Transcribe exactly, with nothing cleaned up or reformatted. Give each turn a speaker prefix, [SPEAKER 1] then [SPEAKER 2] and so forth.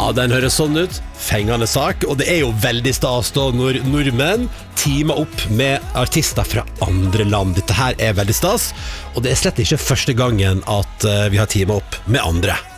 [SPEAKER 1] den høres sånn ut. Fengende sak. Og det er jo veldig stas da når nordmenn teamer opp med artister fra andre land. Dette her er veldig stas. Og det er slett ikke første gangen at vi har teamet opp med andre.